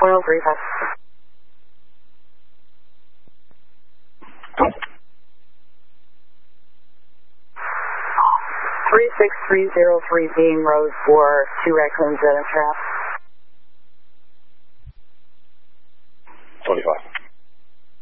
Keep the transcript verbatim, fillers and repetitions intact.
Foil three five. Three six three zero three being road for two raccoons that have trapped.